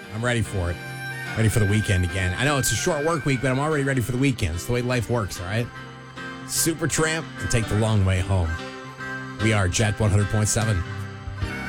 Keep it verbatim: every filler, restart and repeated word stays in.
I'm ready for it. Ready for the weekend again. I know it's a short work week, but I'm already ready for the weekend. It's the way life works, all right? Super Tramp and Take the Long Way Home. We are Jet one hundred point seven.